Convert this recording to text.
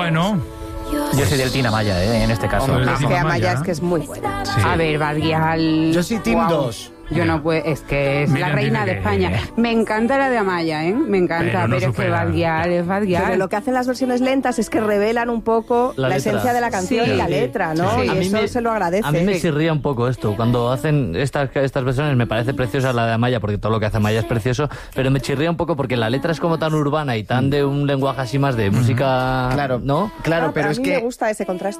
Bueno. Yo soy del Team Amaya, en este caso. Hombre, Es que Amaya, Amaya es que es muy buena. Sí. A ver, Bad Gyal... Yo soy Team 2. Yo no puedo, es que es Mira, la reina dice de España. que- Me encanta la de Amaya, ¿eh? Me encanta, Pero no pero es que supera. Bad Gyal es Bad Gyal. Pero lo que hacen las versiones lentas es que revelan un poco La la letra. esencia de la canción Sí. y la letra, ¿no? Sí. Y A mí eso se lo agradece. A mí me chirría un poco esto. Cuando hacen estas versiones me parece preciosa la de Amaya, porque todo lo que hace Amaya es precioso, pero me chirría un poco porque la letra es como tan urbana y tan de un lenguaje así más de música... Claro, ¿no? claro, pero a es mí que... me gusta ese contraste.